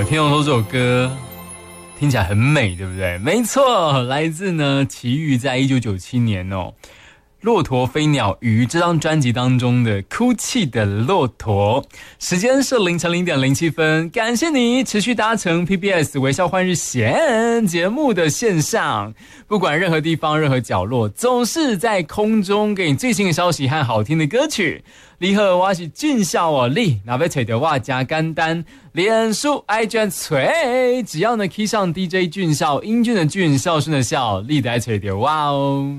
听众说这首歌听起来很美，对不对？没错，来自呢齐豫在1997年骆驼飞鸟鱼这张专辑当中的哭泣的骆驼。时间是凌晨0:07分，感谢你持续搭乘 PBS 微笑换日线节目的线上，不管任何地方任何角落，总是在空中给你最新的消息和好听的歌曲。你好，我是俊孝你若要找到我真简单，脸书 IG 找，只要呢 key 上 DJ 俊孝，英俊的俊，孝顺的孝，你就会找到我哦。